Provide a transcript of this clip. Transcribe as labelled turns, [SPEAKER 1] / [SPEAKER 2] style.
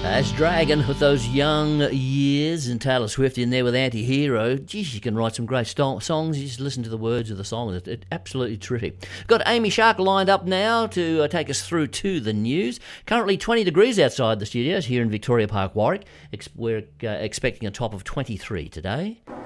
[SPEAKER 1] That's Dragon with those young years, and Taylor Swift in there with Anti-Hero. Gee, she can write some great songs. You just listen to the words of the song. It's absolutely terrific. Got Amy Shark lined up now to take us through to the news. Currently 20 degrees outside the studios here in Victoria Park, Warwick. We're expecting a top of 23 today.